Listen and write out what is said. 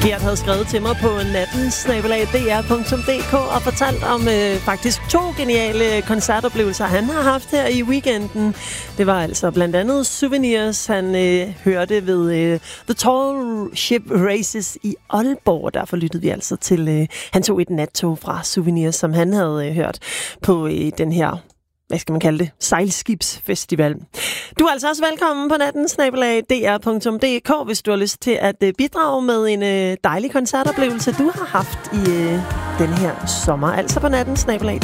Gert havde skrevet til mig på natten@dr.dk og fortalt om faktisk 2 geniale koncertoplevelser, han har haft her i weekenden. Det var altså blandt andet Souvenirs, han hørte ved The Tall Ship Races i Aalborg. Derfor lyttede vi altså til, han tog et nattog fra Souvenirs, som han havde hørt på den her, hvad skal man kalde det, sejlskibsfestival. Du er altså også velkommen på natten@dr.dk, hvis du har lyst til at bidrage med en dejlig koncertoplevelse, du har haft i den her sommer. Altså på natten@